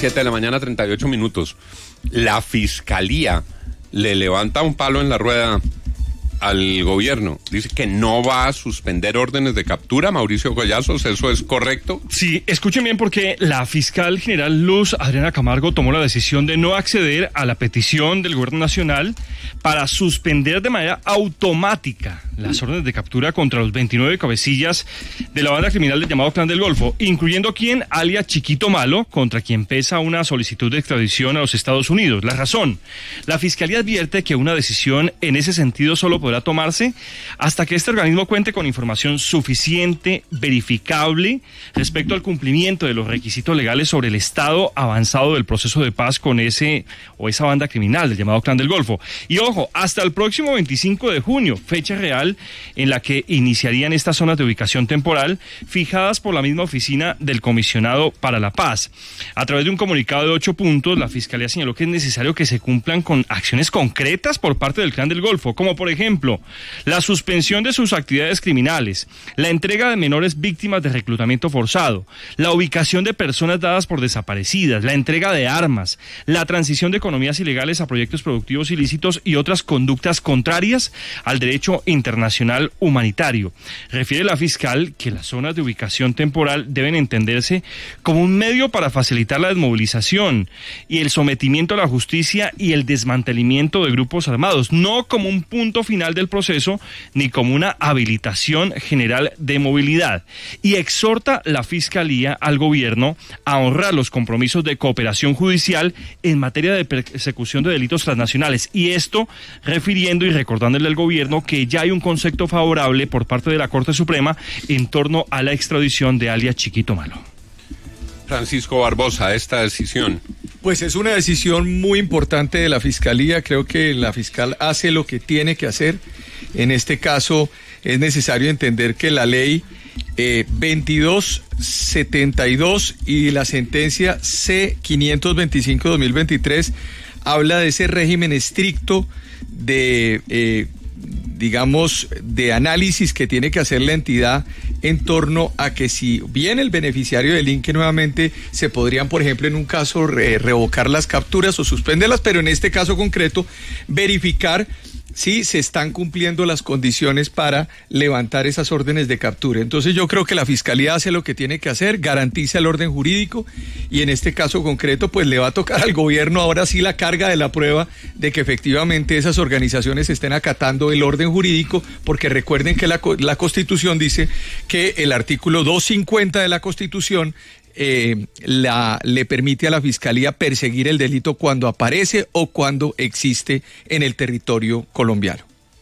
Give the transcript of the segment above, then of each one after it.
7 de la mañana, 38 minutos. La Fiscalía le levanta un palo en la rueda al gobierno. Dice que no va a suspender órdenes de captura. Mauricio Collazos, ¿eso es correcto? Sí, escuchen bien, porque la fiscal general Luz Adriana Camargo tomó la decisión de no acceder a la petición del gobierno nacional para suspender de manera automática las órdenes de captura contra los 29 cabecillas de la banda criminal del llamado Clan del Golfo, incluyendo quien alias Chiquito Malo, contra quien pesa una solicitud de extradición a los Estados Unidos. La razón: la fiscalía advierte que una decisión en ese sentido solo podrá tomarse hasta que este organismo cuente con información suficiente, verificable, respecto al cumplimiento de los requisitos legales sobre el estado avanzado del proceso de paz con ese o esa banda criminal del llamado Clan del Golfo. Y ojo, hasta el próximo 25 de junio, fecha real en la que iniciarían estas zonas de ubicación temporal fijadas por la misma oficina del Comisionado para la Paz. A través de un comunicado de 8 puntos, la Fiscalía señaló que es necesario que se cumplan con acciones concretas por parte del Clan del Golfo, como por ejemplo, la suspensión de sus actividades criminales, la entrega de menores víctimas de reclutamiento forzado, la ubicación de personas dadas por desaparecidas, la entrega de armas, la transición de economías ilegales a proyectos productivos ilícitos y otras conductas contrarias al derecho internacional humanitario. Refiere la fiscal que las zonas de ubicación temporal deben entenderse como un medio para facilitar la desmovilización y el sometimiento a la justicia y el desmantelamiento de grupos armados, no como un punto final del proceso ni como una habilitación general de movilidad. Y exhorta la Fiscalía al gobierno a honrar los compromisos de cooperación judicial en materia de persecución de delitos transnacionales. Y esto refiriendo y recordándole al gobierno que ya hay un concepto favorable por parte de la Corte Suprema en torno a la extradición de alias Chiquito Malo. Francisco Barbosa, esta decisión. Pues es una decisión muy importante de la Fiscalía. Creo que la fiscal hace lo que tiene que hacer. En este caso es necesario entender que la ley 2272 y la sentencia C-525-2023 habla de ese régimen estricto de de análisis que tiene que hacer la entidad en torno a que si bien el beneficiario delinque nuevamente, se podrían, por ejemplo, en un caso revocar las capturas o suspenderlas, pero en este caso concreto, verificar si se están cumpliendo las condiciones para levantar esas órdenes de captura. Entonces yo creo que la Fiscalía hace lo que tiene que hacer, garantiza el orden jurídico y en este caso concreto pues le va a tocar al gobierno ahora sí la carga de la prueba de que efectivamente esas organizaciones estén acatando el orden jurídico, porque recuerden que la Constitución dice que el artículo 250 de la Constitución le permite a la Fiscalía perseguir el delito cuando aparece o cuando existe en el territorio colombiano.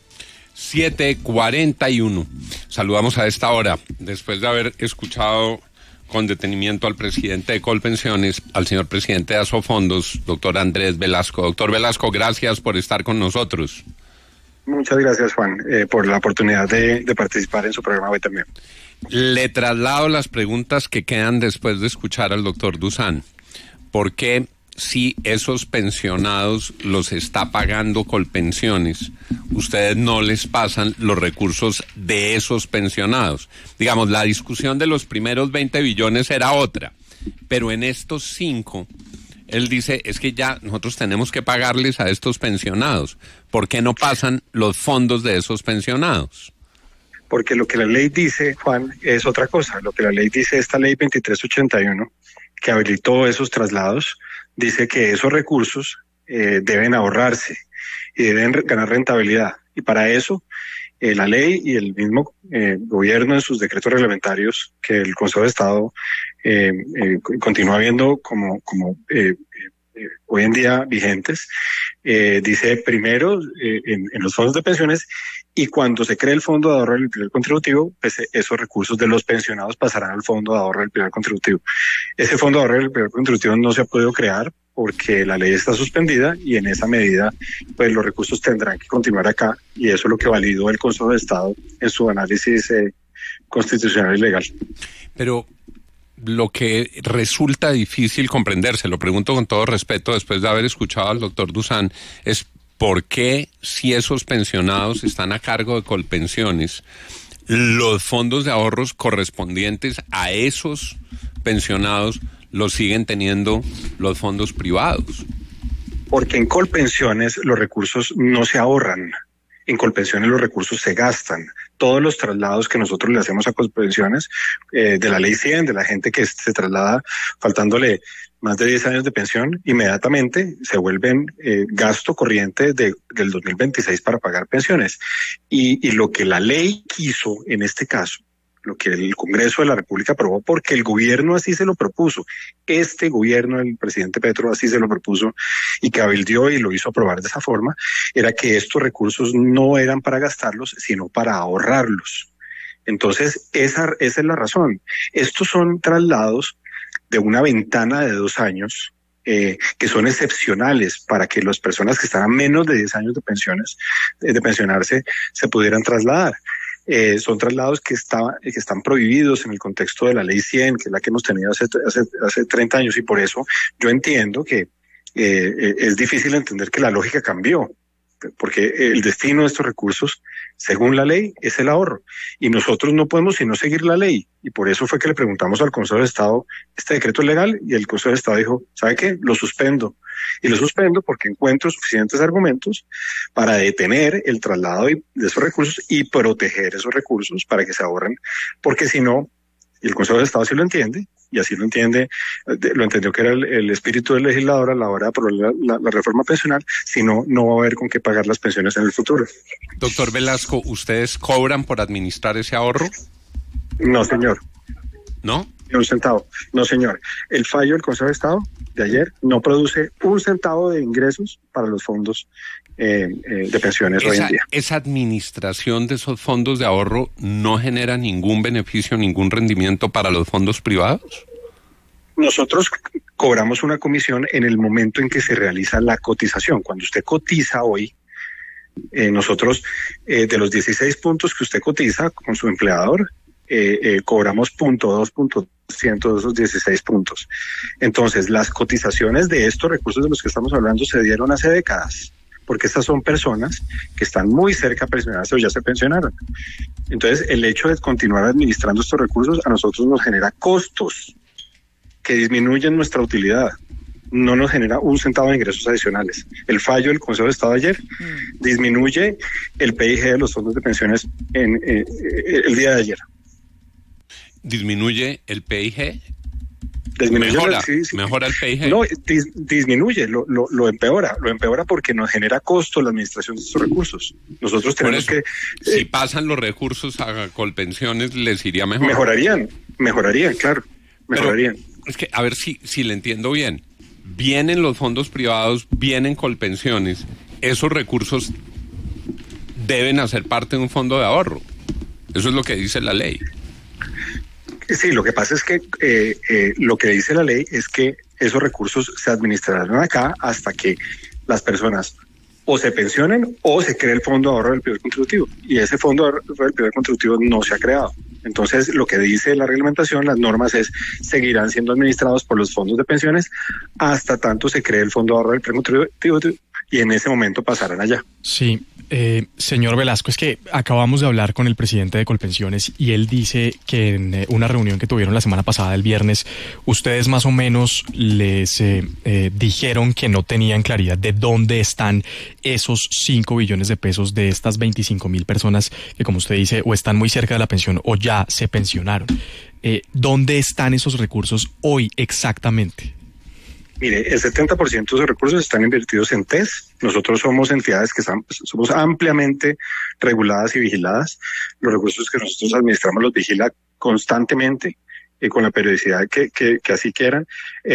7:41. Saludamos a esta hora, después de haber escuchado con detenimiento al presidente de Colpensiones, al señor presidente de Asofondos, doctor Andrés Velasco. Doctor Velasco, gracias por estar con nosotros. Muchas gracias, Juan, por la oportunidad de participar en su programa hoy también. Le traslado las preguntas que quedan después de escuchar al doctor Dusan. ¿Por qué, si esos pensionados los está pagando Colpensiones, ustedes no les pasan los recursos de esos pensionados? Digamos, la discusión de los primeros 20 billones era otra, pero en estos 5... él dice, es que ya nosotros tenemos que pagarles a estos pensionados. ¿Por qué no pasan los fondos de esos pensionados? Porque lo que la ley dice, Juan, es otra cosa. Lo que la ley dice, esta ley 2381, que habilitó esos traslados, dice que esos recursos deben ahorrarse y deben ganar rentabilidad. Y para eso, la ley y el mismo gobierno en sus decretos reglamentarios, que el Consejo de Estado continúa viendo como hoy en día vigentes, dice primero en los fondos de pensiones, y cuando se cree el Fondo de Ahorro del Pilar Contributivo, pues esos recursos de los pensionados pasarán al Fondo de Ahorro del Pilar Contributivo. Ese Fondo de Ahorro del Pilar Contributivo no se ha podido crear porque la ley está suspendida y en esa medida pues los recursos tendrán que continuar acá, y eso es lo que validó el Consejo de Estado en su análisis constitucional y legal. Pero lo que resulta difícil comprender, se lo pregunto con todo respeto después de haber escuchado al doctor Dusan, es por qué, si esos pensionados están a cargo de Colpensiones, los fondos de ahorros correspondientes a esos pensionados lo siguen teniendo los fondos privados? Porque en Colpensiones los recursos no se ahorran. En Colpensiones los recursos se gastan. Todos los traslados que nosotros le hacemos a Colpensiones, de la ley 100, de la gente que se traslada faltándole más de 10 años de pensión, inmediatamente se vuelven gasto corriente del 2026 para pagar pensiones. Y lo que la ley quiso en este caso, lo que el Congreso de la República aprobó, porque el gobierno así se lo propuso, este gobierno del presidente Petro así se lo propuso y cabildeó y lo hizo aprobar de esa forma, era que estos recursos no eran para gastarlos, sino para ahorrarlos. Entonces, esa es la razón. Estos son traslados de una ventana de 2 años, que son excepcionales para que las personas que están a menos de 10 años de pensionarse, se pudieran trasladar. Son traslados que están prohibidos en el contexto de la ley 100, que es la que hemos tenido hace 30 años, y por eso yo entiendo que es difícil entender que la lógica cambió, porque el destino de estos recursos, según la ley, es el ahorro, y nosotros no podemos sino seguir la ley, y por eso fue que le preguntamos al Consejo de Estado, ¿este decreto es legal? Y el Consejo de Estado dijo, ¿sabe qué? Lo suspendo. Y lo suspendo porque encuentro suficientes argumentos para detener el traslado de esos recursos y proteger esos recursos para que se ahorren, porque si no, y el Consejo de Estado sí lo entiende, y así lo entendió que era el espíritu del legislador a la hora de aprobar la reforma pensional, si no, no va a haber con qué pagar las pensiones en el futuro. Doctor Velasco, ¿ustedes cobran por administrar ese ahorro? No, señor. ¿No? Ni un centavo. No, señor. El fallo del Consejo de Estado de ayer no produce un centavo de ingresos para los fondos de pensiones hoy en día. ¿Esa administración de esos fondos de ahorro no genera ningún beneficio, ningún rendimiento para los fondos privados? Nosotros cobramos una comisión en el momento en que se realiza la cotización. Cuando usted cotiza hoy, nosotros de los 16 puntos que usted cotiza con su empleador, cobramos 0.2% de esos 16 puntos. Entonces, las cotizaciones de estos recursos de los que estamos hablando se dieron hace décadas, porque estas son personas que están muy cerca de pensionarse o ya se pensionaron. Entonces, el hecho de continuar administrando estos recursos a nosotros nos genera costos que disminuyen nuestra utilidad. No nos genera un centavo de ingresos adicionales. El fallo del Consejo de Estado ayer disminuye el PIG de los fondos de pensiones el día de ayer. ¿Disminuye el PIG? Sí. ¿Mejora el PIG? No, disminuye, lo empeora porque nos genera costo la administración de estos recursos. Nosotros tenemos que... si pasan los recursos a Colpensiones, ¿les iría mejor? Mejorarían, claro, mejorarían. Pero es que, a ver si le entiendo bien. Vienen los fondos privados, vienen Colpensiones, esos recursos deben hacer parte de un fondo de ahorro. Eso es lo que dice la ley. Sí, lo que pasa es que lo que dice la ley es que esos recursos se administrarán acá hasta que las personas o se pensionen o se cree el fondo de ahorro del primer contributivo. Y ese fondo de ahorro del primer contributivo no se ha creado. Entonces, lo que dice la reglamentación, las normas seguirán siendo administrados por los fondos de pensiones hasta tanto se cree el fondo de ahorro del primer contributivo y en ese momento pasarán allá. Sí. Señor Velasco, es que acabamos de hablar con el presidente de Colpensiones y él dice que en una reunión que tuvieron la semana pasada, el viernes, ustedes más o menos les dijeron que no tenían claridad de dónde están esos 5 billones de pesos de estas 25,000 personas que, como usted dice, o están muy cerca de la pensión o ya se pensionaron. ¿Dónde están esos recursos hoy exactamente? Mire, el 70% de esos recursos están invertidos en TES. Nosotros somos entidades que somos ampliamente reguladas y vigiladas. Los recursos que nosotros administramos los vigila constantemente, con la periodicidad que así quieran,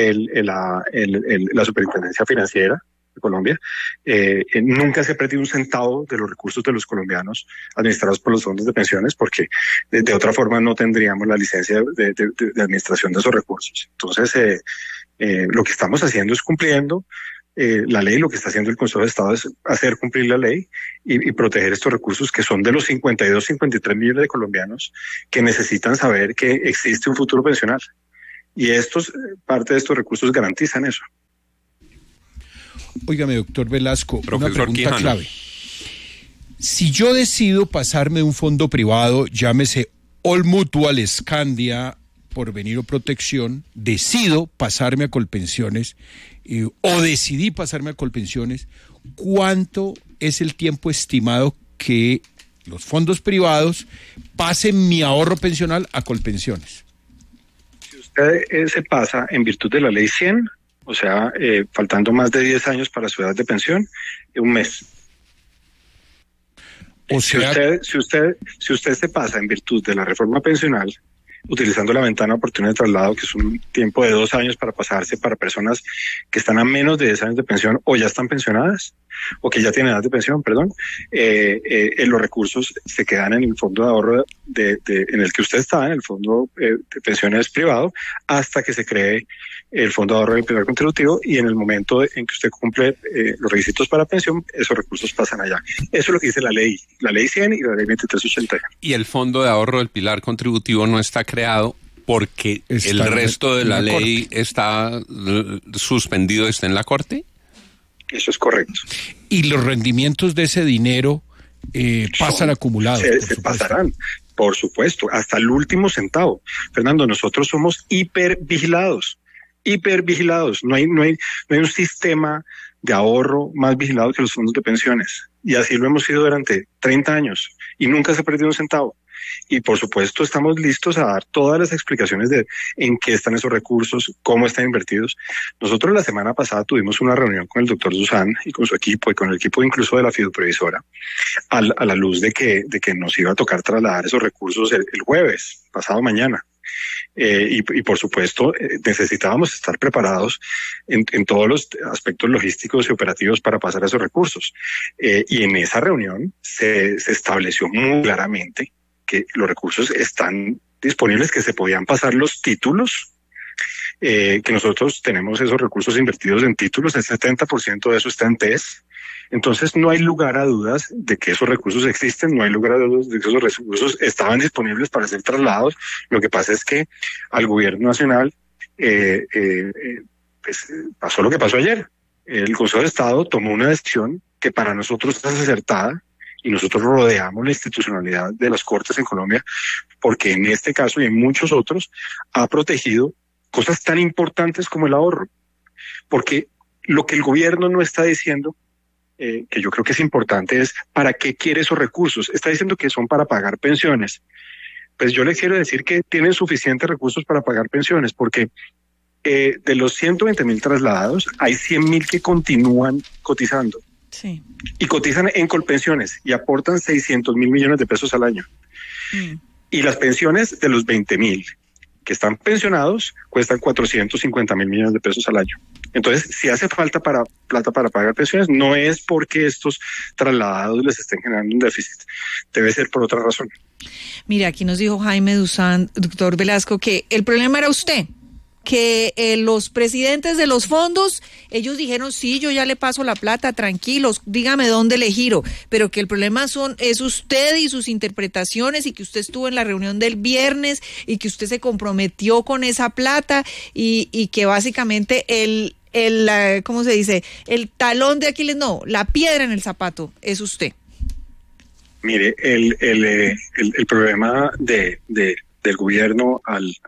la Superintendencia Financiera de Colombia. Nunca se ha perdido un centavo de los recursos de los colombianos administrados por los fondos de pensiones, porque de otra forma no tendríamos la licencia de administración de esos recursos. Entonces, lo que estamos haciendo es cumpliendo la ley. Lo que está haciendo el Consejo de Estado es hacer cumplir la ley y proteger estos recursos que son de los 53 millones de colombianos que necesitan saber que existe un futuro pensional. Y parte de estos recursos garantizan eso. Óigame, doctor Velasco, Profesor una pregunta Quijano. clave. Si yo decido pasarme de un fondo privado, llámese All Mutual, Scandia, Porvenir o Protección, decido pasarme a Colpensiones o decidí pasarme a Colpensiones, ¿cuánto es el tiempo estimado que los fondos privados pasen mi ahorro pensional a Colpensiones? Si usted se pasa en virtud de la ley 100, o sea, faltando más de 10 años para su edad de pensión, un mes. O sea, si usted se pasa en virtud de la reforma pensional, utilizando la ventana de oportunidad de traslado, que es un tiempo de 2 años para pasarse para personas que están a menos de 10 años de pensión o ya están pensionadas, o que ya tienen edad de pensión, perdón, los recursos se quedan en el fondo de ahorro en el que usted está, en el fondo de pensiones privado, hasta que se cree el fondo de ahorro del pilar contributivo, y en el momento en que usted cumple los requisitos para pensión, esos recursos pasan allá. Eso es lo que dice la ley 100 y la ley 2380. Y el fondo de ahorro del pilar contributivo no está creado porque está el resto de la ley corte. está suspendido, está en la Corte. Eso es correcto. y los rendimientos de ese dinero pasan acumulados. Se pasarán, por supuesto, hasta el último centavo. Fernando, nosotros somos hipervigilados. No hay un sistema de ahorro más vigilado que los fondos de pensiones. Y así lo hemos sido durante 30 años y nunca se ha perdido un centavo. Y por supuesto estamos listos a dar todas las explicaciones de en qué están esos recursos, cómo están invertidos. Nosotros la semana pasada tuvimos una reunión con el doctor Dusan y con su equipo y con el equipo incluso de la fiduprevisora a la luz de que nos iba a tocar trasladar esos recursos el jueves, pasado mañana. Y por supuesto necesitábamos estar preparados en todos los aspectos logísticos y operativos para pasar esos recursos. Y en esa reunión se estableció muy claramente que los recursos están disponibles, que se podían pasar los títulos, que nosotros tenemos esos recursos invertidos en títulos, el 70% de eso está en TES. Entonces no hay lugar a dudas de que esos recursos existen, no hay lugar a dudas de que esos recursos estaban disponibles para ser trasladados. Lo que pasa es que al gobierno nacional pues, pasó lo que pasó ayer. El Consejo de Estado tomó una decisión que para nosotros es acertada, y nosotros rodeamos la institucionalidad de las Cortes en Colombia, porque en este caso y en muchos otros ha protegido cosas tan importantes como el ahorro. Porque lo que el gobierno no está diciendo, que yo creo que es importante, es ¿para qué quiere esos recursos? Está diciendo que son para pagar pensiones. Pues yo le quiero decir que tienen suficientes recursos para pagar pensiones, porque de los 120.000 trasladados, hay 100.000 que continúan cotizando. Sí. Y cotizan en Colpensiones y aportan 600.000 millones de pesos al año. Y las pensiones de los 20.000 que están pensionados cuestan 450.000 millones de pesos al año. Entonces, si hace falta plata para pagar pensiones, no es porque estos trasladados les estén generando un déficit. Debe ser por otra razón. Mira, aquí nos dijo Jaime Dusan, doctor Velasco, que el problema era usted, que los presidentes de los fondos, ellos dijeron, sí, yo ya le paso la plata, tranquilos, dígame dónde le giro, pero que el problema es usted y sus interpretaciones, y que usted estuvo en la reunión del viernes y que usted se comprometió con esa plata y que básicamente ¿cómo se dice? El talón de Aquiles, no, la piedra en el zapato es usted. Mire, el problema del gobierno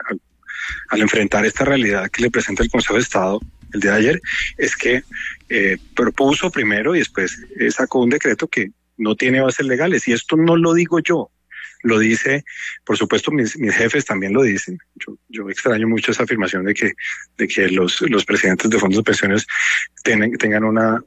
al enfrentar esta realidad que le presenta el Consejo de Estado el día de ayer, es que propuso primero y después sacó un decreto que no tiene bases legales. Y esto no lo digo yo, lo dice, por supuesto, mis jefes también lo dicen. Yo extraño mucho esa afirmación de que los presidentes de fondos de pensiones tengan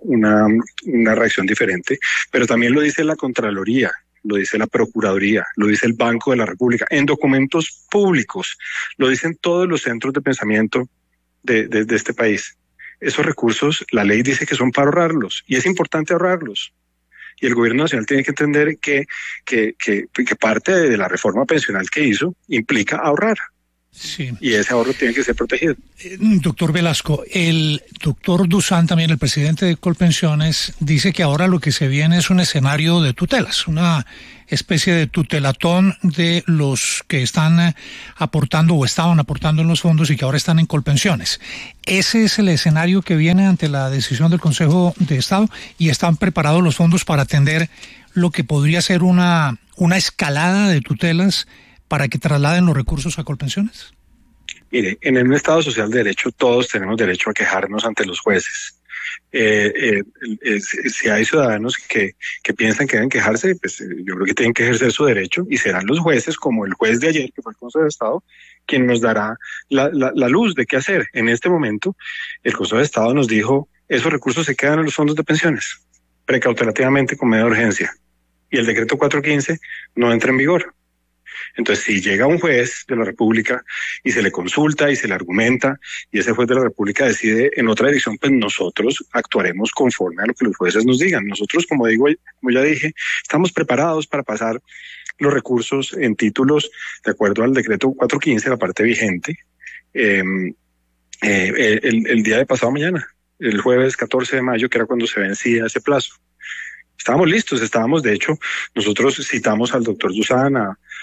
una reacción diferente, pero también lo dice la Contraloría, lo dice la Procuraduría, lo dice el Banco de la República, en documentos públicos, lo dicen todos los centros de pensamiento de este país. Esos recursos, la ley dice que son para ahorrarlos, y es importante ahorrarlos. Y el gobierno nacional tiene que entender que parte de la reforma pensional que hizo implica ahorrar. Sí. Y ese ahorro tiene que ser protegido. Doctor Velasco, el doctor Dusan, también el presidente de Colpensiones, dice que ahora lo que se viene es un escenario de tutelas, una especie de tutelatón de los que están aportando o estaban aportando en los fondos y que ahora están en Colpensiones. ¿Ese es el escenario que viene ante la decisión del Consejo de Estado y están preparados los fondos para atender lo que podría ser una escalada de tutelas para que trasladen los recursos a Colpensiones? Mire, en un Estado social de derecho todos tenemos derecho a quejarnos ante los jueces. Si hay ciudadanos que piensan que deben quejarse, pues yo creo que tienen que ejercer su derecho y serán los jueces, como el juez de ayer, que fue el Consejo de Estado, quien nos dará la luz de qué hacer. En este momento, el Consejo de Estado nos dijo, esos recursos se quedan en los fondos de pensiones, precautelativamente con medida de urgencia, y el decreto 415 no entra en vigor. Entonces, si llega un juez de la República y se le consulta y se le argumenta y ese juez de la República decide en otra dirección, pues nosotros actuaremos conforme a lo que los jueces nos digan. Nosotros, como ya dije, estamos preparados para pasar los recursos en títulos de acuerdo al decreto 415, la parte vigente, el día de pasado mañana, el jueves 14 de mayo, que era cuando se vencía ese plazo. Estábamos listos, de hecho, nosotros citamos al doctor Dusan,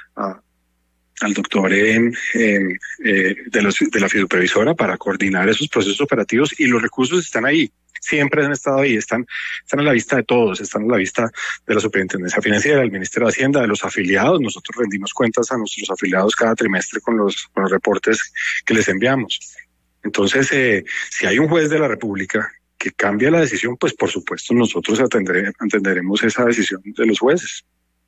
al doctor de la fiduprevisora para coordinar esos procesos operativos, y los recursos están ahí, siempre han estado ahí, están a la vista de todos, están a la vista de la Superintendencia Financiera, del Ministerio de Hacienda, de los afiliados. Nosotros rendimos cuentas a nuestros afiliados cada trimestre con los reportes que les enviamos. Entonces, si hay un juez de la República que cambia la decisión, pues por supuesto nosotros atenderemos esa decisión de los jueces.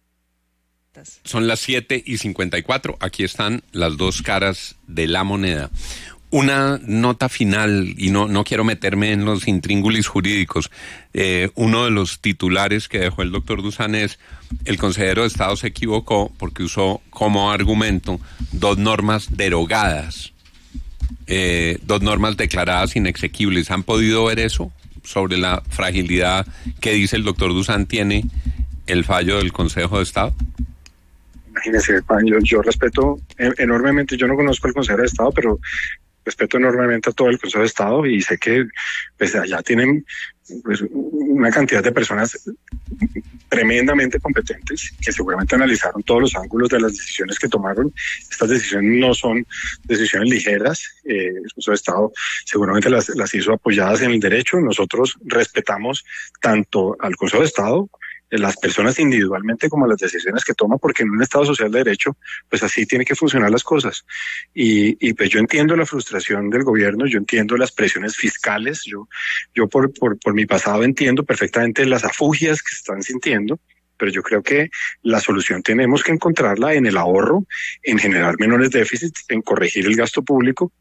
Son las 7:54. Aquí están las dos caras de la moneda. Una nota final, y no quiero meterme en los intríngulis jurídicos. Uno de los titulares que dejó el doctor Dusan es: el consejero de Estado se equivocó porque usó como argumento dos normas derogadas. Dos normas declaradas inexequibles. ¿Han podido ver eso sobre la fragilidad que dice el doctor Dusan tiene el fallo del Consejo de Estado? Imagínese, Juan, yo respeto enormemente, yo no conozco al Consejo de Estado, pero respeto enormemente a todo el Consejo de Estado y sé que pues allá tienen pues una cantidad de personas tremendamente competentes que seguramente analizaron todos los ángulos de las decisiones que tomaron. Estas decisiones no son decisiones ligeras. El Consejo de Estado seguramente las hizo apoyadas en el derecho. Nosotros respetamos tanto al Consejo de Estado, las personas individualmente, como las decisiones que toma, porque en un Estado social de derecho, pues así tiene que funcionar las cosas. Y pues yo entiendo la frustración del gobierno, yo entiendo las presiones fiscales, yo por mi pasado entiendo perfectamente las afugias que se están sintiendo, pero yo creo que la solución tenemos que encontrarla en el ahorro, en generar menores déficits, en corregir el gasto público.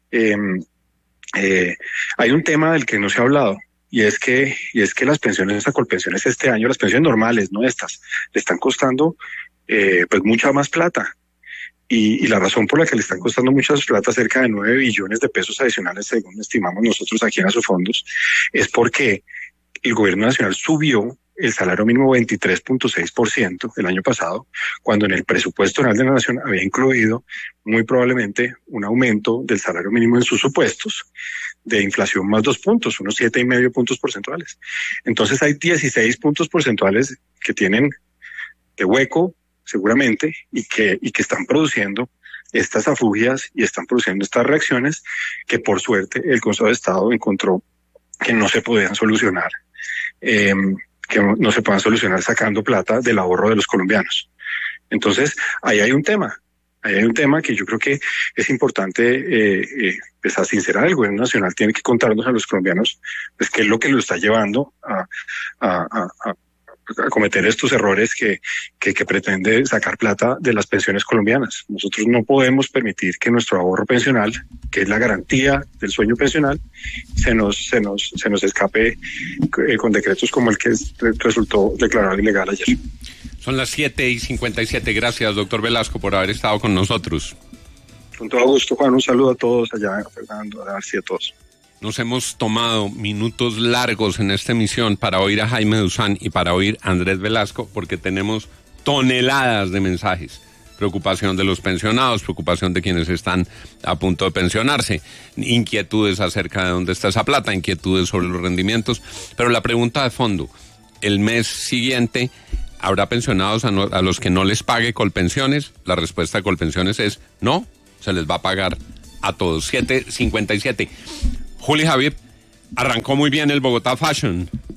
Hay un tema del que no se ha hablado, y es que las pensiones a Colpensiones este año, las pensiones normales, no estas, le están costando pues mucha más plata. Y la razón por la que le están costando mucha plata, cerca de 9 billones de pesos adicionales, según estimamos nosotros aquí en Asofondos, es porque el gobierno nacional subió el salario mínimo 23.6% el año pasado, cuando en el presupuesto general de la Nación había incluido muy probablemente un aumento del salario mínimo en sus supuestos de inflación más 2 puntos, unos 7,5 puntos porcentuales. Entonces hay 16 puntos porcentuales que tienen de hueco seguramente y que están produciendo estas afugias y están produciendo estas reacciones que por suerte el Consejo de Estado encontró que no se podían solucionar. Que no se puedan solucionar sacando plata del ahorro de los colombianos. Entonces, ahí hay un tema que yo creo que es importante pues a sincerar. El gobierno nacional tiene que contarnos a los colombianos pues qué es lo que lo está llevando a cometer estos errores que pretende sacar plata de las pensiones colombianas. Nosotros no podemos permitir que nuestro ahorro pensional, que es la garantía del sueño pensional, se nos escape con decretos como el que resultó declarado ilegal ayer. Son las 7:57. Gracias, doctor Velasco, por haber estado con nosotros. Con todo gusto, Juan. Un saludo a todos allá, a Fernando, a Darcy, a todos. Nos hemos tomado minutos largos en esta emisión para oír a Jaime Dusan y para oír a Andrés Velasco, porque tenemos toneladas de mensajes. Preocupación de los pensionados, preocupación de quienes están a punto de pensionarse, inquietudes acerca de dónde está esa plata, inquietudes sobre los rendimientos. Pero la pregunta de fondo: el mes siguiente, ¿habrá pensionados a los que no les pague Colpensiones? La respuesta de Colpensiones es no, se les va a pagar a todos. 7:57. Juli Javier, arrancó muy bien el Bogotá Fashion.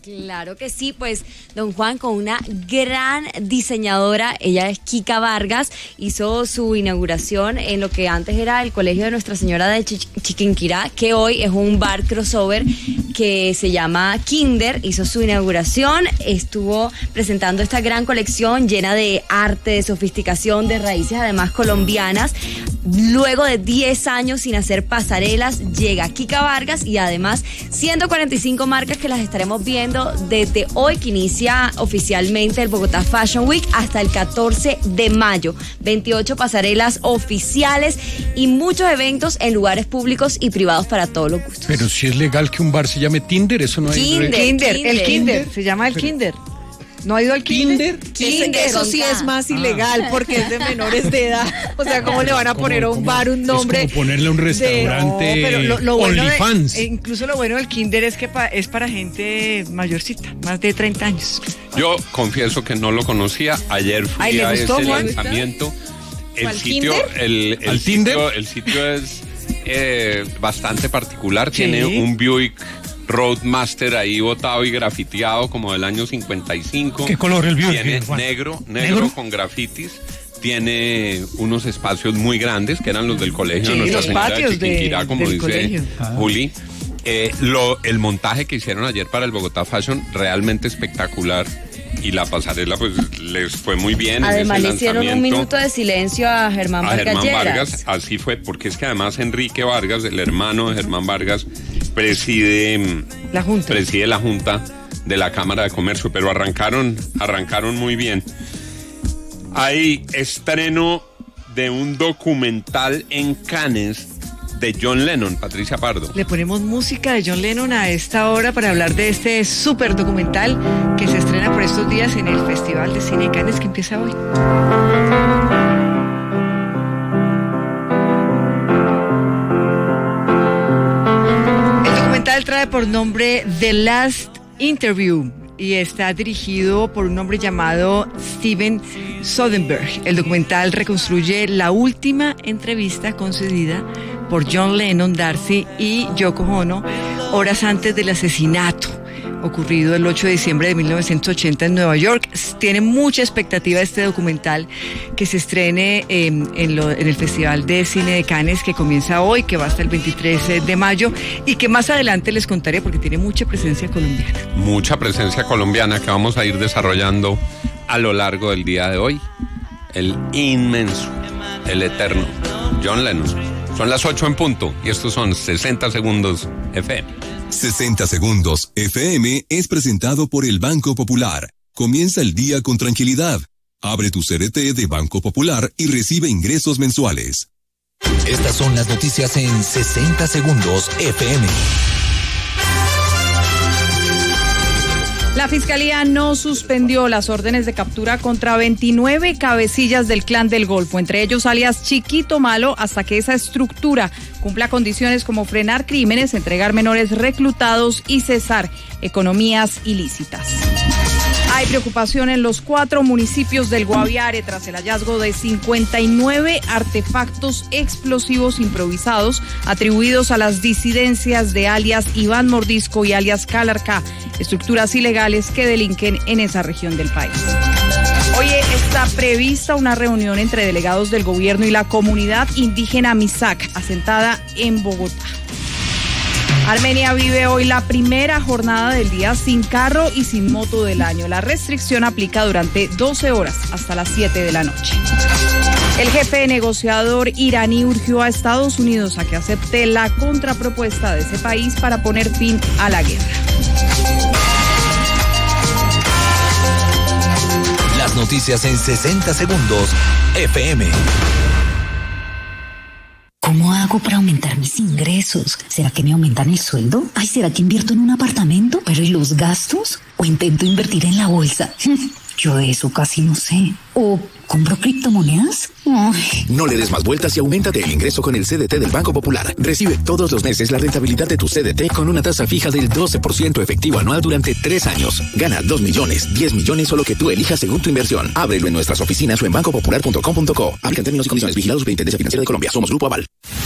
Claro que sí, pues don Juan, con una gran diseñadora, ella es Kika Vargas, hizo su inauguración en lo que antes era el Colegio de Nuestra Señora de Chiquinquirá, que hoy es un bar crossover que se llama Kinder. Hizo su inauguración, estuvo presentando esta gran colección llena de arte, de sofisticación, de raíces además colombianas. Luego de 10 años sin hacer pasarelas, llega Kika Vargas y además 145 marcas que las estaremos viendo desde hoy, que inicia oficialmente el Bogotá Fashion Week, hasta el 14 de mayo. 28 pasarelas oficiales y muchos eventos en lugares públicos y privados para todos los gustos. Pero si es legal que un bar se llame Tinder, eso no hay... El Kinder, se llama el Kinder. ¿No ha ido al Kinder? Eso sí es más ilegal porque es de menores de edad. O sea, ¿cómo le van a poner a un bar un nombre? Es como ponerle a un restaurante lo bueno OnlyFans. Incluso lo bueno del Kinder es que es para gente mayorcita, más de 30 años. Yo confieso que no lo conocía. Ayer fui a ese lanzamiento. El sitio es bastante particular. Sí. Tiene un Buick Roadmaster ahí botado y grafiteado como del año 55. ¿Qué color el Buick? Tiene negro con grafitis. Tiene unos espacios muy grandes que eran los del colegio de Nuestra Señora de Chiquinquirá, como dice Juli. El montaje que hicieron ayer para el Bogotá Fashion, realmente espectacular. Y la pasarela pues les fue muy bien. Además le hicieron un minuto de silencio a Germán Vargas. Así fue, porque es que además Enrique Vargas, el hermano de Germán Vargas, preside la Junta de la Cámara de Comercio, pero arrancaron muy bien. Hay estreno de un documental en Cannes de John Lennon, Patricia Pardo. Le ponemos música de John Lennon a esta hora para hablar de este súper documental que se estrena por estos días en el Festival de Cine de Cannes, que empieza hoy. El documental trae por nombre The Last Interview y está dirigido por un hombre llamado Steven Soderbergh. El documental reconstruye la última entrevista concedida por John Lennon, Darcy y Yoko Ono horas antes del asesinato ocurrido el 8 de diciembre de 1980 en Nueva York. Tiene mucha expectativa este documental que se estrene en el Festival de Cine de Cannes, que comienza hoy, que va hasta el 23 de mayo y que más adelante les contaré porque tiene mucha presencia colombiana. Mucha presencia colombiana que vamos a ir desarrollando a lo largo del día de hoy. El inmenso, el eterno John Lennon. Son las 8 en punto y estos son 60 Segundos FM. 60 Segundos FM es presentado por el Banco Popular. Comienza el día con tranquilidad. Abre tu CDT de Banco Popular y recibe ingresos mensuales. Estas son las noticias en 60 Segundos FM. La Fiscalía no suspendió las órdenes de captura contra 29 cabecillas del Clan del Golfo, entre ellos alias Chiquito Malo, hasta que esa estructura cumpla condiciones como frenar crímenes, entregar menores reclutados y cesar economías ilícitas. Hay preocupación en los 4 municipios del Guaviare tras el hallazgo de 59 artefactos explosivos improvisados atribuidos a las disidencias de alias Iván Mordisco y alias Calarcá, estructuras ilegales que delinquen en esa región del país. Hoy está prevista una reunión entre delegados del gobierno y la comunidad indígena Misak, asentada en Bogotá. Armenia vive hoy la primera jornada del día sin carro y sin moto del año. La restricción aplica durante 12 horas hasta las 7 de la noche. El jefe negociador iraní urgió a Estados Unidos a que acepte la contrapropuesta de ese país para poner fin a la guerra. Las noticias en 60 Segundos FM. ¿Cómo hago para aumentar mis ingresos? ¿Será que me aumentan el sueldo? Ay, ¿será que invierto en un apartamento? ¿Pero y los gastos? ¿O intento invertir en la bolsa? Yo de eso casi no sé. ¿O compro criptomonedas? Ay. No le des más vueltas y auméntate el ingreso con el CDT del Banco Popular. Recibe todos los meses la rentabilidad de tu CDT con una tasa fija del 12% efectivo anual durante 3 años. Gana 2 millones, 10 millones o lo que tú elijas según tu inversión. Ábrelo en nuestras oficinas o en bancopopular.com.co. Aplican términos y condiciones. Vigilados por Intendencia Financiera de Colombia. Somos Grupo Aval.